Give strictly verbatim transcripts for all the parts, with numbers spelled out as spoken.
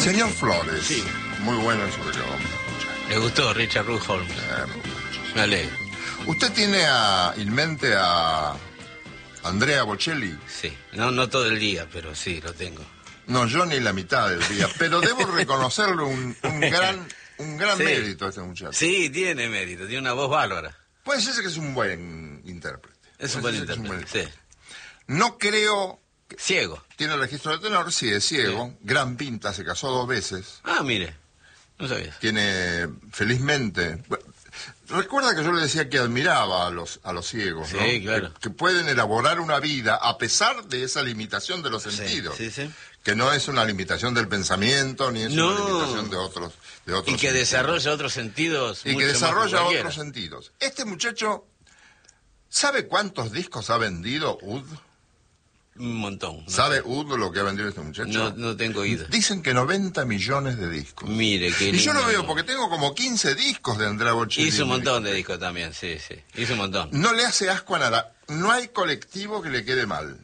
Señor Flores. Sí. Muy bueno eso que acabamos. Le gustó Richard Ruholm. Me alegro. ¿Usted tiene a, en mente a Andrea Bocelli? Sí, no, no todo el día, pero sí, lo tengo. No, yo ni la mitad del día, pero debo reconocerle un, un gran, un gran Sí. mérito a este muchacho. Sí, tiene mérito, tiene una voz bárbara. Puede ser que es un buen intérprete. Es un Puede buen ser que intérprete, sí. No creo... Ciego. Tiene el registro de tenor, sí, es ciego, Sí. gran pinta, se casó dos veces. Ah, mire, no sabías. Tiene, felizmente... bueno, recuerda que yo le decía que admiraba a los, a los ciegos, Sí, ¿no? claro. Que, que pueden elaborar una vida a pesar de esa limitación de los sentidos. Sí, sí, sí. Que no es una limitación del pensamiento, ni es No. una limitación de otros, de otros Y que sentidos. desarrolla otros sentidos. Y mucho que más desarrolla cualquiera. otros sentidos. Este muchacho, ¿sabe cuántos discos ha vendido U D? Un montón. no ¿Sabe sé. U D lo que ha vendido este muchacho? No, no tengo oído. Dicen que noventa millones de discos. Mire, qué Y yo lo lindo. veo porque tengo como quince discos de Andrea Bocelli. Hizo un en mi montón de discoteca. discos también, sí, sí. Hizo un montón. No le hace asco a nada. No hay colectivo que le quede mal.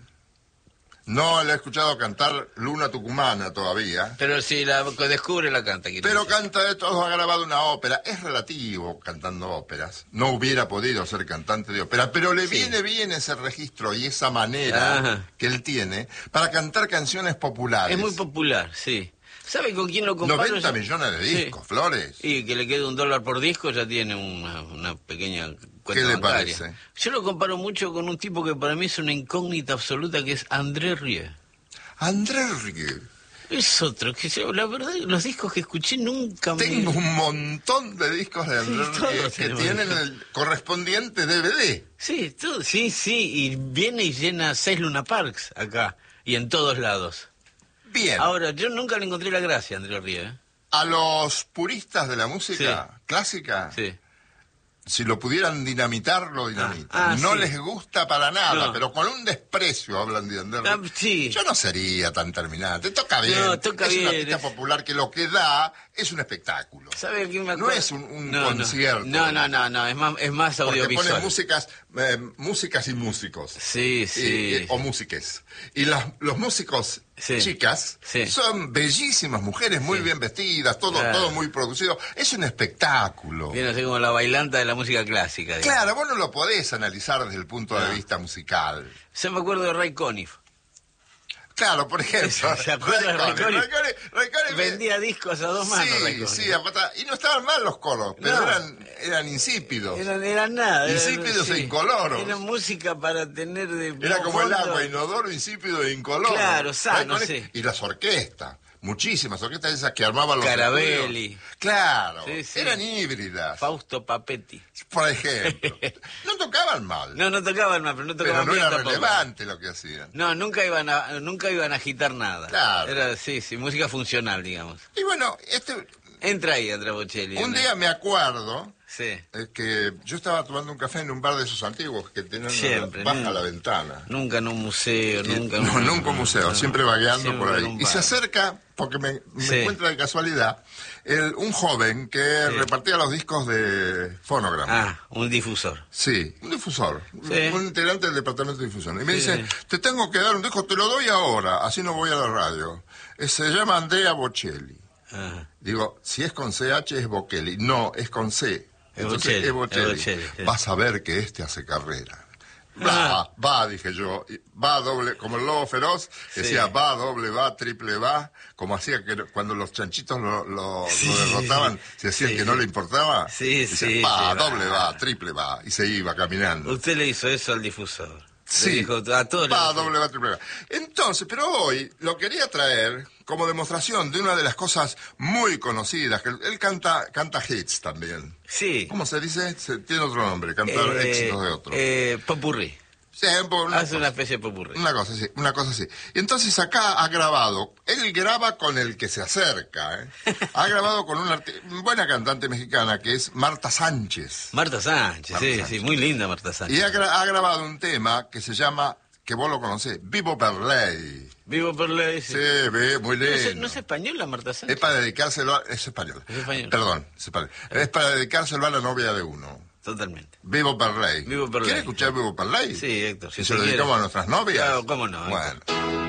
No le he escuchado cantar Luna Tucumana todavía. Pero si la descubre la canta. quiere Pero decir. canta de todos, ha grabado una ópera. Es relativo cantando óperas. No hubiera podido ser cantante de ópera, pero le Sí. viene bien ese registro y esa manera Ajá. que él tiene para cantar canciones populares. Es muy popular, sí. ¿Sabe con quién lo comparo? noventa yo? millones de Sí. discos, Flores. Y que le quede un dólar por disco ya tiene una, una pequeña cuenta ¿Qué le bancaria. parece? Yo lo comparo mucho con un tipo que para mí es una incógnita absoluta, que es André Rieu. André Rieu. Es otro, que yo, la verdad, los discos que escuché nunca me... Tengo un montón de discos de André Sí, Rieu todos que tenemos. tienen el correspondiente D V D. Sí, todo, sí, sí, y viene y llena seis Luna Parks acá, y en todos lados. Bien. Ahora, yo nunca le encontré la gracia a André Rieu, ¿eh? A los puristas de la música clásica, Sí. si lo pudieran dinamitar, lo dinamitan. Ah, ah, no sí. les gusta para nada, No. pero con un desprecio hablan de André Ah, Rieu. sí. Yo no sería tan terminante. Toca bien. No, toca es un bien, artista es- popular que lo que da es un espectáculo. ¿Sabe a quién me No acuerdo? es un- un No, no. concierto. No, no, no, no, es más, es más Porque audiovisual. pone músicas, eh, músicas y músicos. Sí, Y- sí. y- o músiques. Y las, los músicos Sí. chicas Sí. son bellísimas mujeres, muy Sí. bien vestidas, todo, Claro. todo muy producido. Es un espectáculo. Viene así como la bailanta de la música clásica. digamos. Claro, vos no lo podés analizar desde el punto de No. vista musical. Yo me acuerdo de Ray Conniff. Claro, por ejemplo. ¿Se acuerda de Ray Ray Conniff? Conniff? Ray Conniff- Ray Conniff- Vendía discos a dos manos, Ray Sí, Conniff. sí, a pata- y no estaban mal los coros, pero No. eran, eran insípidos. Eran, eran nada. eran- Insípidos e incoloros. Era música para tener de... Era como el fondo. agua, inodoro, insípido e incoloro. Claro, sano, Ray Conniff- sí. Y las orquestas, muchísimas orquestas esas que armaban los Carabelli. estudios. Claro, Sí, sí. eran híbridas, Fausto Papetti. por ejemplo. No tocaban mal, No, no tocaban mal, pero no pero tocaban no bien era tampoco. relevante lo que hacían. No, nunca iban a, nunca iban a agitar nada. Claro. Era, sí, sí, música funcional, digamos. Y bueno, este, Entra ahí, Andrea Bocelli. un ¿no? día me acuerdo Sí. eh, que yo estaba tomando un café en un bar de esos antiguos que tenían una- Siempre, baja nunca. la ventana. Nunca en un museo, Y- nunca en no, un... nunca un museo, no, siempre vagueando siempre por en ahí. un Y se bar. acerca, porque me, me Sí. encuentra de casualidad, el- un joven que Sí. repartía los discos de Phonogram. Ah, un difusor. Sí, un difusor, Sí. un integrante del departamento de difusión. Y me Sí, dice, sí. te tengo que dar un disco, te lo doy ahora, así no voy a la radio. Eh, Se llama Andrea Bocelli. Ajá. Digo, si es con C H es Bocelli. No, es con C. Es Entonces Bocelli, es Bocelli. es Bocelli, sí. Vas a ver que este hace carrera. Va, Ah. va, dije yo. y Va doble, como el lobo feroz, Sí. decía va, doble, va, triple, va, como hacía que cuando los chanchitos lo, lo- lo Sí. derrotaban, se hacían Sí. que no le importaba. Sí, decía, sí, va, sí, doble, va. va, triple, va, y se iba caminando. Usted le hizo eso al difusor. Sí, Le dijo a todos va, les- doble, va, triple, va. Entonces, pero hoy lo quería traer como demostración de una de las cosas muy conocidas, que él, él canta, canta hits también. Sí. ¿Cómo se dice? Se- tiene otro nombre, cantar Eh, éxitos de otro. Eh, popurrí. Sí, un poco- una Hace una cosa. especie de popurrí. Una cosa así, una cosa así. Y entonces acá ha grabado, él graba con el que se acerca, ¿eh? Ha grabado con una arti- buena cantante mexicana que es Marta Sánchez. Marta Sánchez, Marta sí, Sánchez. sí, muy linda Marta Sánchez. Y ha, gra- ha grabado un tema que se llama, que vos lo conocés, Vivo per ley. Vivo por ley. Sí, ve, muy ¿No lindo. es, no es española Marta Sánchez? Es para dedicárselo a... Es español. Es español. Perdón, es español. Es para dedicárselo a la novia de uno. Totalmente. Vivo per ley. Vivo per ¿Quiere ley. escuchar Vivo per ley? Sí, Héctor. Si Si se lo usted dedicamos quiere. a nuestras novias. Claro, cómo no, Héctor. Bueno.